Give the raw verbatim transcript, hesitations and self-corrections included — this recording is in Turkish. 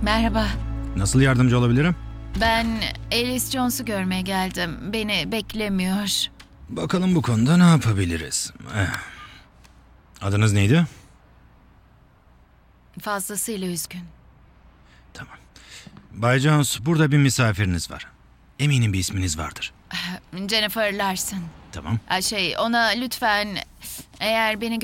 Merhaba. Nasıl yardımcı olabilirim? Ben Alice Jones'u görmeye geldim. Beni beklemiyor. Bakalım bu konuda ne yapabiliriz? Eh. Adınız neydi? Fazlasıyla üzgün. Tamam. Bay Jones, burada bir misafiriniz var. Eminim bir isminiz vardır. Jennifer Larson. Tamam. Şey, ona lütfen eğer beni